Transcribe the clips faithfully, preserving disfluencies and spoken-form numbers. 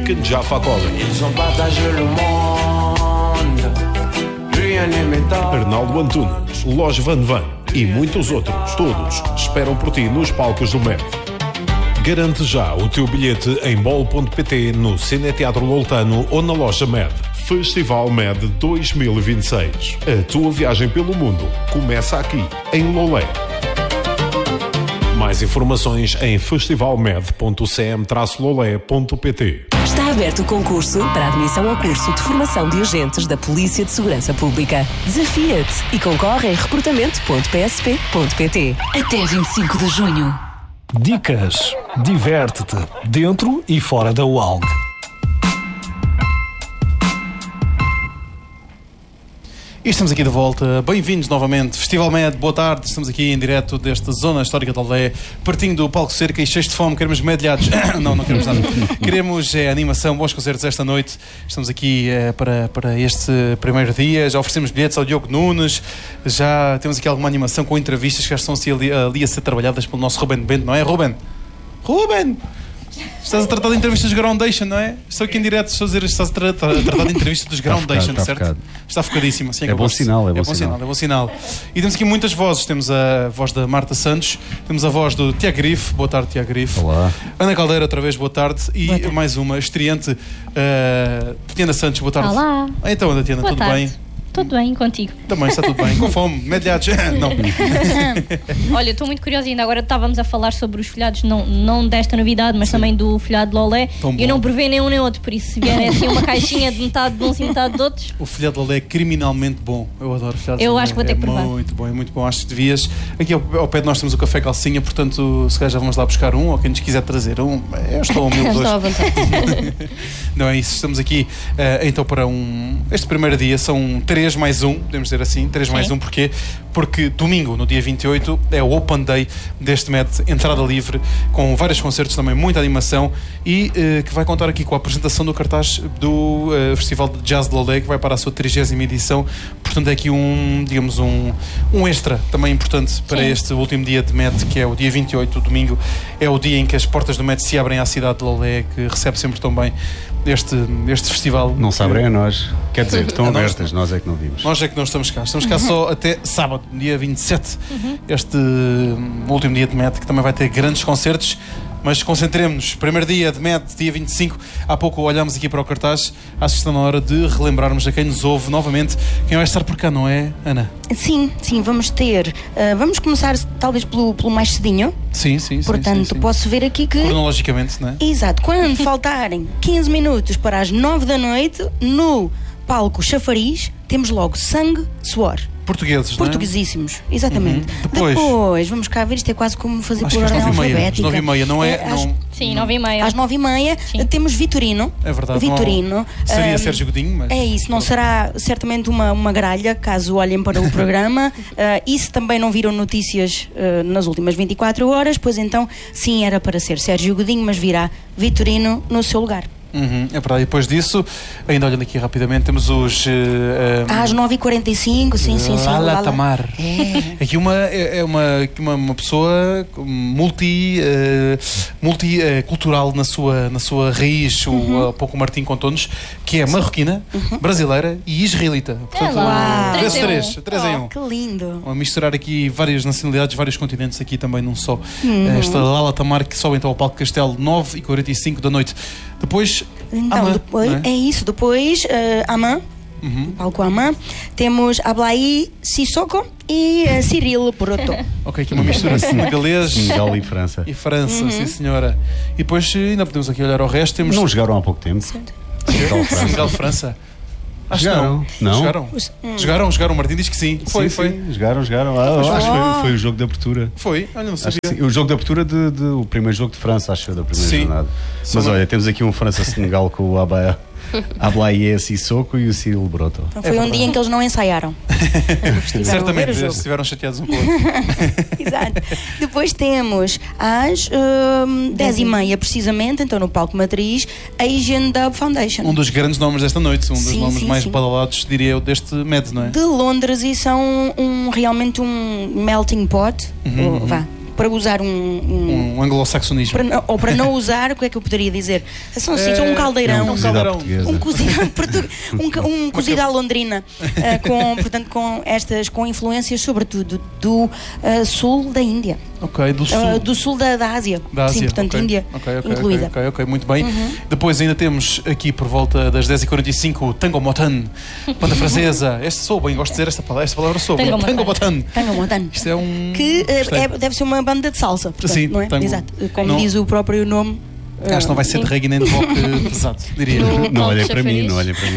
American Jaffa College. Ils ont partagé le monde, rien n'imitant. Arnaldo Antunes, Loja Van Van e muitos outros. Todos esperam por ti nos palcos do M E D. Garante já o teu bilhete em bol ponto pt, no Cineteatro Loltano ou na loja M E D. Festival M E D dois mil e vinte e seis. A tua viagem pelo mundo começa aqui, em Lolé. Mais informações em festival med ponto c m traço lolé ponto p t. Está aberto o concurso para admissão ao curso de formação de agentes da Polícia de Segurança Pública. Desafia-te e concorre em recrutamento ponto p s p ponto p t. Até vinte e cinco de junho. Dicas. Diverte-te, dentro e fora da U A L G. E estamos aqui de volta, bem-vindos novamente, Festival M E D, boa tarde, estamos aqui em direto desta zona histórica de Lolé, pertinho do Palco Cerca e cheios de fome, queremos medalhados, não, não queremos nada, queremos é, animação, bons concertos esta noite, estamos aqui é, para, para este primeiro dia, já oferecemos bilhetes ao Diogo Nunes, já temos aqui alguma animação com entrevistas que já estão ali, ali a ser trabalhadas pelo nosso Ruben Bento, não é Ruben? Ruben! Estás a tratar de entrevistas dos Groundation, não é? Estou aqui em direto, estou a dizer, estás a tratar, a tratar de entrevistas dos Groundation, está certo? focado. Está focadíssimo. Assim é É bom sinal, é é bom bom sinal. sinal. É bom sinal. E temos aqui muitas vozes. Temos a voz da Marta Santos, temos a voz do Tiago Grifo. Boa tarde, Tiago Grifo. Olá. Ana Caldeira, outra vez, boa tarde. E Boa tarde. mais uma, estreante, uh, Tatiana Santos, boa tarde. Olá. Ah, então, Tatiana, Boa tudo tarde. bem? Tudo bem contigo? Também está tudo bem. Com fome, medalhados. Não. Olha, estou muito curiosa ainda. Agora estávamos a falar sobre os folhados, não, não desta novidade, mas também do folhado de Lolé. Tão bom. Eu não prevê nem um nem outro, por isso se vier assim uma caixinha de metade de uns e metade de outros. O folhado de Lolé é criminalmente bom. Eu adoro folhado de Eu Lolé. acho que vou ter é que provar. muito bom, é muito bom. Acho que devias. Aqui ao, ao pé de nós temos o Café Calcinha, portanto, se calhar já vamos lá buscar um, ou quem nos quiser trazer um. Eu estou humilde Estou à hoje. vontade. Não é isso, estamos aqui uh, então para um. Este primeiro dia são três mais um, podemos dizer assim, três mais Sim. um, porquê? Porque domingo, no dia vinte e oito, é o Open Day deste M E D, entrada livre, com vários concertos também, muita animação e uh, que vai contar aqui com a apresentação do cartaz do uh, Festival de Jazz de Lolé, que vai para a sua trigésima edição. Portanto, é aqui um, digamos, um, um extra também importante para Sim. este último dia de M E D, que é o dia vinte e oito, o domingo. É o dia em que as portas do M E D se abrem à cidade de Lolé, que recebe sempre tão bem este, este festival. Não se abrem a nós. Quer dizer, estão A nós abertas, nós é que não vimos. Nós é que não estamos cá. Estamos cá só até sábado, dia vinte e sete. Este hum, último dia de M E D, que também vai ter grandes concertos. Mas concentremos-nos. Primeiro dia de M E D, dia vinte e cinco. Há pouco olhámos aqui para o cartaz. Acho que está na hora de relembrarmos a quem nos ouve novamente quem vai estar por cá, não é, Ana? Sim, sim, vamos ter. Uh, vamos começar talvez pelo, pelo mais cedinho. Sim, sim, sim. Portanto, sim, sim. posso ver aqui que. Cronologicamente, não é? Exato, quando faltarem quinze minutos para as nove da noite, no palco Chafariz, temos logo Sangue, Suor. Portugueses, não é? Portuguesíssimos, exatamente. Uhum. Depois? Depois, vamos cá ver, isto é quase como fazer Acho por que às ordem nove e meia. Às alfabética. nove e meia, não é? às, Não, Sim, nove e meia. às nove e meia Sim. temos Vitorino. é verdade. Vitorino. Não, seria Ahm, Sérgio Godinho, mas. É isso, não será certamente uma, uma gralha, caso olhem para o programa. Uh, e se também não viram notícias uh, nas últimas vinte e quatro horas, pois então sim, era para ser Sérgio Godinho, mas virá Vitorino no seu lugar. Uhum, é verdade. E depois disso, ainda olhando aqui rapidamente, temos os. Uh, um, Às nove e quarenta e cinco, sim, sim, sim. Lala Lala. Tamar. É. Aqui uma, é é uma, uma, uma pessoa multi, uh, multi uh, cultural na sua, na sua raiz. Uhum. O, há pouco o Martim contou-nos que é marroquina, brasileira e israelita. Portanto, lá. vezes Três em três, um. três em Oh, um. que lindo. A misturar aqui várias nacionalidades, vários continentes aqui também num só. Esta Lala Tamar que sobe então ao Palco Castelo, nove e quarenta e cinco da noite. Depois, Então, Amã, depois, não é? é isso, depois uh, Amã, Uhum. palco Amã, temos Ablaí Sissoko e uh, Cyril Poroto. Ok, aqui uma mistura senegalês Senegal e França. e França, sim senhora. E depois eh, ainda podemos aqui olhar ao resto. Temos Não jogaram há pouco tempo. Senegal, França. Senegal, França. Acho Jogaram. que não. Não? Jogaram? Jogaram, jogaram. O Martim diz que sim. Foi, Sim, foi. sim, jogaram, jogaram. Ah, acho que foi, foi o jogo de abertura. Foi. Olha, não Acho sabia. que sim. O jogo de abertura de, de- o primeiro jogo de França, acho que foi da primeira Sim. jornada. Só Mas não- olha, temos aqui um França-Senegal com o Ablaye Ablaye Sissoko e o Cyril Broto. Então foi um verdade. dia em que eles não ensaiaram. Estiveram a ver Certamente, o eles jogo. estiveram chateados um com o outro. Exato. Depois temos às hum, dez e meia, precisamente, então no palco matriz, Asian Dub Foundation. Um dos grandes nomes desta noite, um dos Sim, nomes sim, mais sim. badalados, diria eu, deste M E D, não é? De Londres, e são um, realmente um melting pot. Uhum, ou, vá, para usar um... Um, um anglo-saxonismo. Para, ou para não usar, o que é que eu poderia dizer? São assim, são um caldeirão. É um caldeirão. Um cozido, um, um cozido à londrina, uh, com, portanto, com estas, com influências sobretudo do uh, sul da Índia. Ok, do sul. Uh, do sul da, da Ásia. Da Ásia. Sim, portanto, okay. Índia okay, okay, incluída. Ok, ok, muito bem. Uhum. Depois ainda temos aqui por volta das dez e quarenta e cinco o Tango Motan, banda francesa. Este sou bem, gosto de dizer esta palavra, esta palavra sou bem. Tango Motan. Tango Motan. Isto é um... Que uh, é, deve ser uma banda de salsa, portanto, sim, não é? tango. Exato. Como não. diz o próprio nome. Acho que não vai ser de reggae nem de rock pesado, diria. Não, não olhem para mim, não olhem para mim.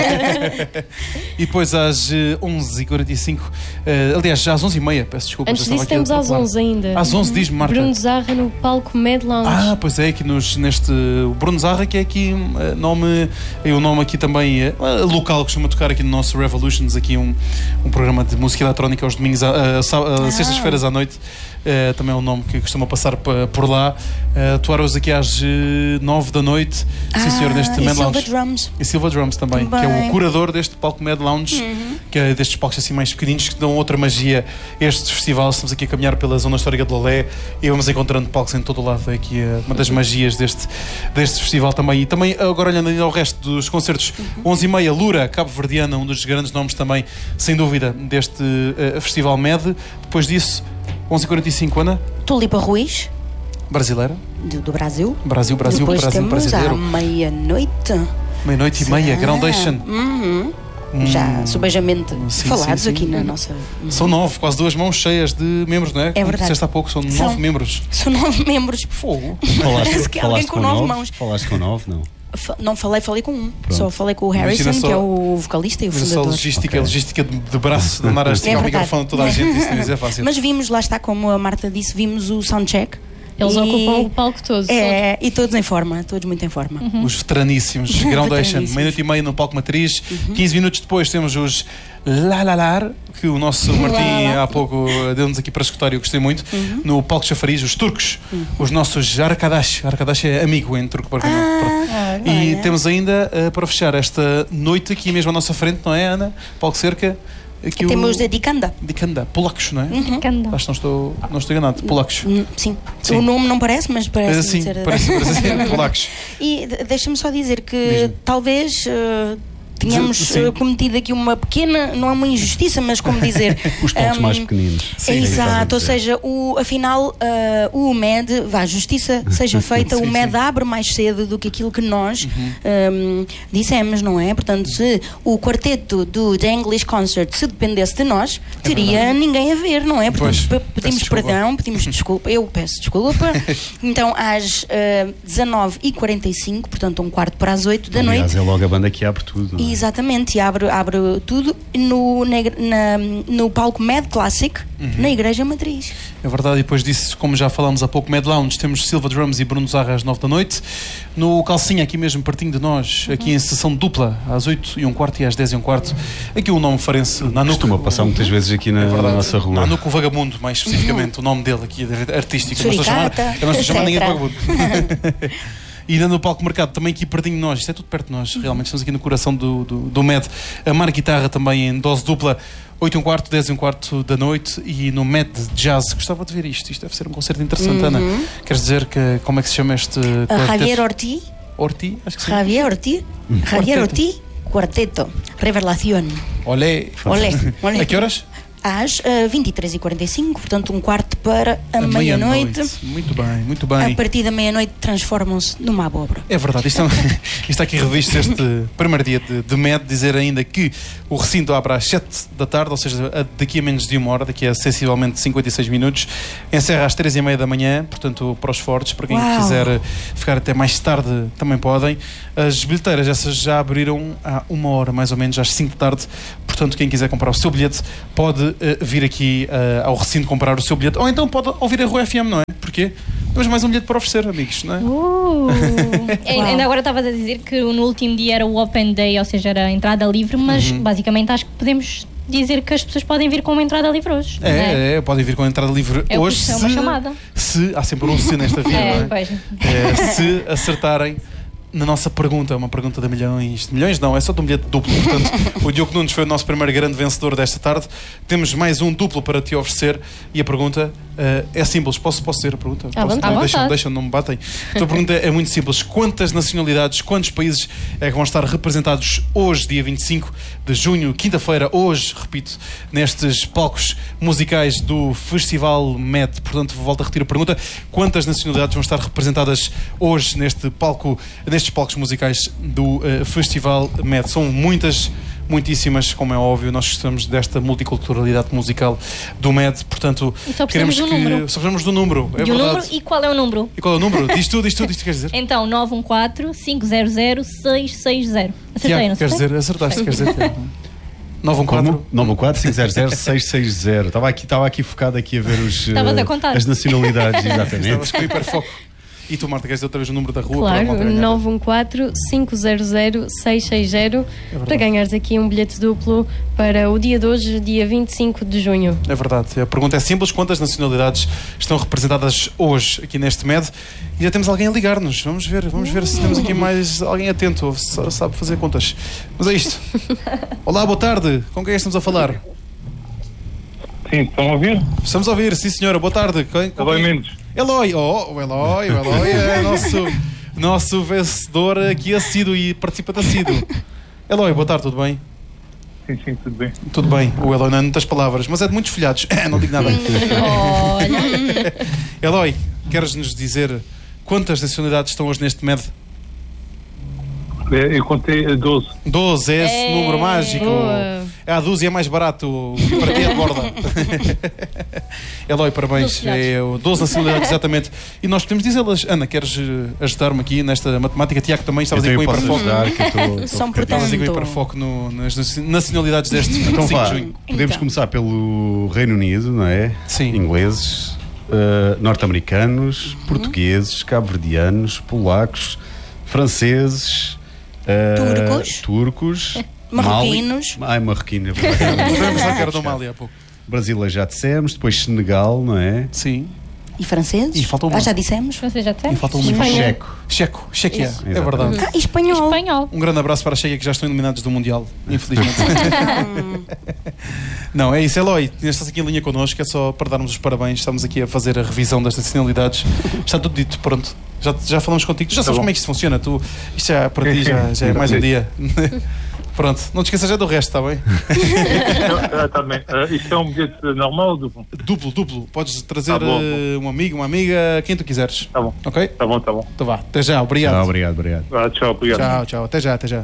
E depois às onze e quarenta e cinco, uh, aliás, já às onze e meia, peço desculpa. Antes disso temos às onze ainda. Às onze, diz-me, Marta. Bruno Zarra no palco Mad Lounge. Ah, pois é, aqui nos, neste... O Bruno Zarra, que é aqui uh, nome... É o nome aqui também uh, local, que costuma tocar aqui no nosso Revolutions, aqui um, um programa de música eletrónica aos domingos, uh, uh, uh, sextas-feiras à noite. Uh, também é um nome que costuma passar por lá. Uh, tu horas aqui às uh, nove da noite. Ah, sim, senhor, neste e Mad Lounge. Silva Drums. E Silva Drums também, também, que é o curador deste palco Mad Lounge, uhum. que é destes palcos assim mais pequeninos que dão outra magia a este festival. Estamos aqui a caminhar pela zona histórica de Lolé e vamos encontrando palcos em todo o lado. É aqui uh, uma das magias deste, deste festival também. E também, agora olhando ao resto dos concertos, uhum. onze e meia, Lura, Cabo-Verdiana, um dos grandes nomes também, sem dúvida, deste uh, festival Med. Depois disso, onze e quarenta e cinco, Ana? Tulipa Ruiz. Brasileira. Do, do Brasil. Brasil, Brasil, Depois Brasil, temos brasileiro. à meia-noite. Meia-noite e meia, Groundation. Uhum. Hum. Já subejamente sim, falados sim, sim. aqui na nossa... São nove, quase duas mãos cheias de membros, não é? É Como verdade. disseste há pouco, são, são nove membros. São nove membros. Fogo. Falaste, Parece que é alguém com, com nove mãos. Falaste com nove, não? Não falei, falei com um. Pronto. Só falei com o Harrison, só, que é o vocalista e o fundador. Só logística, okay. logística de, de braço, de andar a esticar é o microfone de toda a gente, isso não é fácil. Mas vimos, lá está, como a Marta disse, vimos o soundcheck. Eles e... ocupam o palco todo. É, todos. E todos em forma, todos muito em forma. Uhum. Os veteraníssimos, Groundation, meia-noite e meia no palco matriz. Uhum. quinze minutos depois temos os Lalalar, que o nosso Martim há pouco deu-nos aqui para escutar e eu gostei muito. Uhum. No palco chafariz, os turcos, uhum. os nossos Arkadash. Arkadash é amigo em turco, para quem não. Ah, e olha. temos ainda, uh, para fechar esta noite aqui mesmo à nossa frente, não é, Ana? Palco cerca. Aqui temos o... de Dikanda. Dikanda, polacos, não é? Uhum. Acho que não estou, não estou enganado. Polacos. Sim. Sim. O nome não parece, mas parece Sim, ser... parece, parece ser polacos. E deixa-me só dizer que Mesmo. talvez... Uh, tínhamos uh, cometido aqui uma pequena, não é uma injustiça, mas como dizer... Os palcos um, mais pequeninos. Sim, é exato, ou seja, o, afinal uh, o M E D, vá, justiça seja feita, sim, o M E D sim. abre mais cedo do que aquilo que nós uhum. um, dissemos, não é? Portanto, se o quarteto do The English Concert se dependesse de nós, é teria verdade. Ninguém a ver, não é? Portanto, pois, pedimos perdão, pedimos desculpa, eu peço desculpa. Então, às uh, dezanove e quarenta e cinco, portanto, um quarto para as oito da Aliás, noite... é logo a banda que abre tudo. Não é? Exatamente, e abre, abre tudo no, na, na, no palco Mad Classic, uhum. na Igreja Matriz. É verdade, e depois disso, como já falámos há pouco, Mad Lounge, temos Silva Drums e Bruno Zarra às nove da noite. No Calcinha, aqui mesmo pertinho de nós, uhum. aqui em sessão dupla, às oito e um quarto e às dez e um quarto. Aqui o nome farense, Nanuco. Costuma passar muitas vezes aqui na, é na nossa rua. Nanuco o Vagabundo, mais especificamente, uhum. o nome dele aqui, artístico. Eu não estou a chamar, eu não estou a chamar ninguém de Vagabundo. E ainda no palco mercado, também aqui pertinho de nós, isto é tudo perto de nós, realmente estamos aqui no coração do, do, do M E D. A Mar Guitarra também em dose dupla, oito e um quarto, dez e um quarto da noite, e no M E D Jazz. Gostava de ver isto, isto deve ser um concerto interessante, uhum. Ana. Queres dizer que, como é que se chama este quarteto? Javier Ortiz. Ortiz? Acho que sim. Javier Ortiz. Hum. Javier Ortiz, quarteto. Revelación. Olé. Olé. Olé. A que horas? Às uh, vinte e três e quarenta e cinco, portanto um quarto para a, a meia-noite. Meia muito bem, muito bem. A partir da meia-noite transformam-se numa abóbora. É verdade, isto, é, isto está aqui revisto este primeiro dia de, de M E D, dizer ainda que o recinto abre às sete da tarde, ou seja, daqui a menos de uma hora, daqui a sensivelmente cinquenta e seis minutos, encerra às três e meia da manhã, portanto para os fortes, para quem Uau. quiser ficar até mais tarde também podem. As bilheteiras, essas já abriram há uma hora mais ou menos, às cinco da tarde, portanto quem quiser comprar o seu bilhete pode Uh, vir aqui uh, ao recinto comprar o seu bilhete, ou então pode ouvir a Rua F M, não é? Porquê? Temos mais um bilhete para oferecer, amigos, não é? Uh. é ainda agora estavas a dizer que no último dia era o Open Day, ou seja, era a entrada livre, mas uhum. basicamente acho que podemos dizer que as pessoas podem vir com uma entrada livre hoje. É, é? é podem vir com a entrada livre é hoje. É uma se, chamada. Se, há sempre um se nesta vida, é, não é? Pois. é? Se acertarem na nossa pergunta, uma pergunta de milhões. De milhões não, é só de um bilhete duplo. Portanto, o Diogo Nunes foi o nosso primeiro grande vencedor desta tarde. Temos mais um duplo para te oferecer e a pergunta uh, é simples. Posso, posso dizer a pergunta? À Posso? vontade. Deixa-me, deixa não me batem. Então, a pergunta é muito simples. Quantas nacionalidades, quantos países é que vão estar representados hoje, dia vinte e cinco de junho, quinta-feira, hoje, repito, nestes palcos musicais do Festival M E D? Portanto, volto a repetir a pergunta. Quantas nacionalidades vão estar representadas hoje neste palco, nestes palcos musicais do uh, Festival M E D? São muitas, muitíssimas, como é óbvio. Nós gostamos desta multiculturalidade musical do M E D, portanto, E só queremos precisamos do que... número. Só precisamos do número, é E o verdade. número, e qual é o número? E qual é o número? Diz tu, diz tu, diz tu, queres dizer? Então, nove um quatro, cinco zero zero, seis seis zero. Acertei, Tiago, não queres sei? dizer? Acertaste, queres dizer? nove um quatro. Como? nove um quatro, cinco zero zero, seis seis zero. Estava aqui, estava aqui focado aqui a ver os, Estavas a eh, contar. as nacionalidades, Estavas exatamente. com hiperfoco. E tu, Marta, queres dizer outra vez o número da rua? para a Claro, malta ganhar? nove um quatro, cinco zero zero, seis seis zero, para ganhares aqui um bilhete duplo para o dia de hoje, dia vinte e cinco de junho. É verdade. A pergunta é simples. Quantas nacionalidades estão representadas hoje aqui neste M E D? E já temos alguém a ligar-nos. Vamos ver, vamos ver se temos aqui mais alguém atento, se sabe fazer contas. Mas é isto. Olá, boa tarde. Com quem é que estamos a falar? Sim, estão a ouvir? Estamos a ouvir, sim senhora. Boa tarde. Quem, com Eloy quem? Mendes. Eloy. Oh, o Eloy, o Eloy é nosso, nosso vencedor aqui assíduo e participante assíduo. Eloy, boa tarde, tudo bem? Sim, sim, tudo bem. Tudo bem. O Eloy não é de muitas palavras, mas é de muitos folhados. Não digo nada. Olha. Eloy, queres nos dizer quantas nacionalidades estão hoje neste M E D? Eu contei doze. doze, é esse É, número mágico. boa. É a dúzia é mais barato, para ti é de borda. Eloy, parabéns. doze É o doze nacionalidades, exatamente. E nós podemos dizê-las. Ana, queres eh, ajudar-me aqui nesta matemática? Tiago, também estavas Então aí eu com o posso hiperfoco. ajudar, que eu estou- estou São focadinho. Estavas aí com o Tanto. hiperfoco no, nas nacionalidades deste vinte e Então cinco vá, de junho. podemos Então. começar pelo Reino Unido, não é? Sim. Ingleses, eh, norte-americanos, portugueses, cabo-verdianos, polacos, franceses, eh, Turcos. turcos, Marroquinos. Mali- Ai, marroquino, é Vamos verdade. pensar que era do Mali há pouco. Brasileiro já dissemos, depois Senegal, não é? Sim. E franceses? E falta um Ah, mais. já dissemos? Você já tem? E falta um Espanha. minuto. Checo. Checo. Chequia. Isso. É verdade. Ah, e espanhol. Espanhol. Um grande abraço para a Chequia que já estão eliminados do Mundial, infelizmente. Não, é isso, Eloy. Estás aqui em linha connosco, é só para darmos os parabéns. Estamos aqui a fazer a revisão das nacionalidades. Está tudo dito, pronto. Já, já falamos contigo. Tu já Tá sabes bom. como é que isto funciona. Tu, isto já para ti já, já é mais um dia. Pronto, não te esqueças já do resto, está bem? Ah, tá bem. Ah, isto é um bilhete normal ou duplo? Duplo, duplo. Podes trazer Tá bom, eh, um amigo, uma amiga, quem tu quiseres. Tá bom, Ok? tá bom, tá bom. Então vá. Até já. Obrigado. Ah, obrigado, obrigado. Ah, tchau, obrigado. Tchau, tchau. Até já, até já.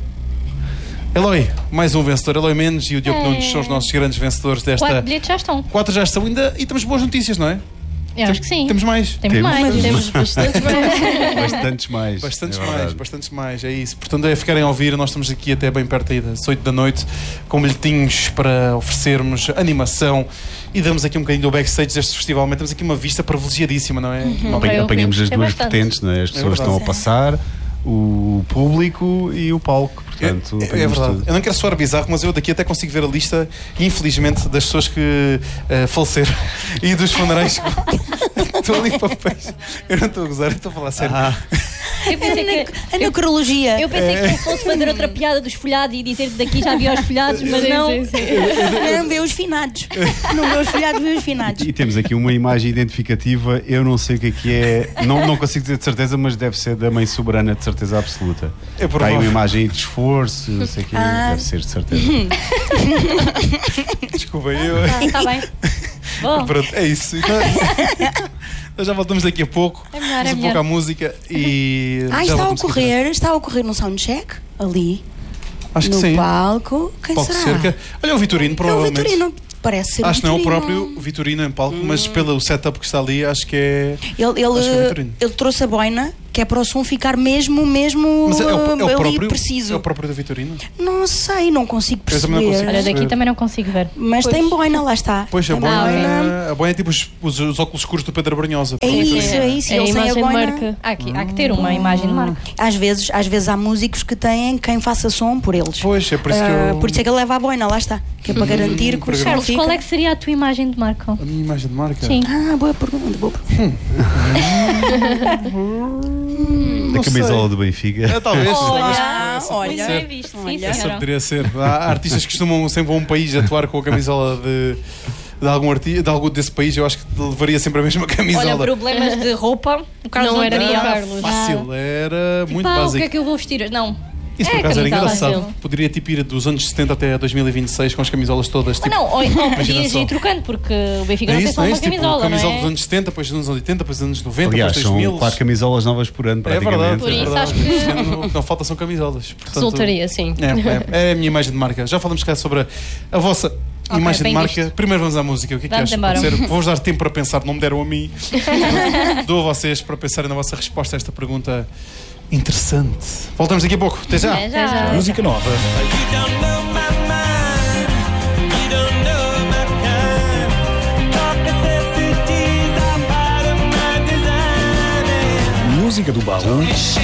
Eloy, mais um vencedor. Eloy Mendes e o Diogo É. Nunes são os nossos grandes vencedores desta. Quatro bilhetes já estão. Quatro já estão ainda e temos boas notícias, não é? Eu acho que sim. Temos mais. Temos Temos. mais. Temos bastantes mais. Bastantes mais. Bastantes é mais, verdade. bastantes mais, é isso. Portanto, é ficarem a ouvir, nós estamos aqui até bem perto aí das oito da noite, com bilhetinhos para oferecermos, animação, e damos aqui um bocadinho do backstage deste festival. Mas temos aqui uma vista privilegiadíssima, não é? Uhum. Apanha- Eu Apanhamos as gostei duas bastante. vertentes, não é? As pessoas verdade. estão a passar, o público e o palco. Portanto, É, é apanhamos verdade. tudo. Eu não quero soar bizarro, mas eu daqui até consigo ver a lista, infelizmente, das pessoas que eh, faleceram e dos funerais. Estou ali papéis. Eu não estou a gozar, eu estou a falar sério. Ah, Eu pensei A que. nec- a necrologia. Eu pensei que tu fosse fazer outra piada dos folhados e dizer que daqui já havia os folhados, mas Sim, não. sim, sim. Não vê os finados. Não vê os folhados, vê os finados. e temos aqui uma imagem identificativa. Eu não sei o que é que é, não, não consigo dizer de certeza, mas deve ser da Mãe Soberana, de certeza absoluta. É Está aí provável. uma imagem de esforço, não sei o que, Ah. deve ser de certeza. Desculpa, eu. Está bem. Bom, Pronto, é isso. Então, nós já voltamos daqui a pouco. É melhor, é Vamos um melhor. pouco à música e. Ah, já está a voltamos aqui ocorrer, está a ocorrer num soundcheck ali atrás. Acho que no sim. palco. Quem Palco será? cerca. Olha o Vitorino, É o provavelmente. Vitorino. Parece ser o Acho que não é o Vitorino. próprio Vitorino em palco, mas pelo setup que está ali, acho que é. Ele, ele, Acho que é o Vitorino. ele trouxe a boina, que é para o som ficar mesmo, mesmo Mas é, o- é o ali próprio. preciso. É o próprio do Vitorino. Não sei, não consigo Eu perceber. também não consigo olha, daqui perceber. também não consigo ver. Mas tem boina, lá está. Pois a Tem boina, a boina é tipo os, os, os óculos escuros do Pedro Brunhosa. É Sim, isso, sim. é isso. É a Ele sem a imagem de boina. marca. Há, aqui, há que ter uma imagem de marca. Às vezes, às vezes há músicos que têm quem faça som por eles. Pois, é por isso que Ah, eu. por isso é que ele leva a boina, lá está. Que é para garantir que o som Carlos, fica. qual é que seria a tua imagem de marca? A minha imagem de marca? Sim. Ah, boa pergunta, boa pergunta. Da camisola do Benfica. É, talvez. Olha, Essa olha. pode ser. visto, Olha. sim, Essa senhora. poderia ser. Há artistas que costumam sempre a um país atuar com a camisola de, de algum artista, de algum desse país. Eu acho que levaria sempre a mesma camisola. Olha, problemas de roupa, o Carlos Não não, era teria. do Carlos. Fácil, era muito Pá, o básico. que é que eu vou vestir? Não. Isso por É, acaso era camisola. engraçado. Fácil. Poderia tipo ir dos anos setenta até dois mil e vinte e seis com as camisolas todas. Ou Tipo, não, ou, ou imagina podias só. ir trocando, porque o Benfica É não tem isso, só não é uma isso? Tipo, camisola, camisola não dos é? anos setenta, depois dos anos oitenta, depois dos anos noventa, Aliás, depois são dois mil. quatro camisolas novas por ano, É praticamente. verdade. Por é isso, verdade. acho que- Este ano O que não falta são camisolas. Portanto, Resultaria, sim. É, é, é a minha imagem de marca. Já falamos cá sobre a, a vossa imagem de bem marca. visto. Primeiro vamos à música. O que é que Vamos acham? embora. Pode ser? Vou-vos dar tempo para pensar, não me deram a mim. Dou a vocês para pensarem na vossa resposta a esta pergunta interessante. Voltamos daqui a pouco. Até já. É, já, já. Música nova. Música do baú.